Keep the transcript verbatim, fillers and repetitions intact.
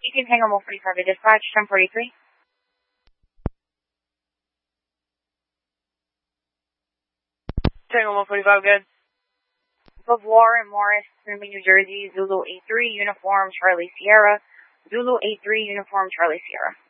eighteen Tango one forty-five to dispatch, ten forty-three. Tango one forty-five, good. Beauvoir and Morris, Quincy, New Jersey, Zulu eight three, Uniform Charlie Sierra. Zulu eight three, Uniform Charlie Sierra.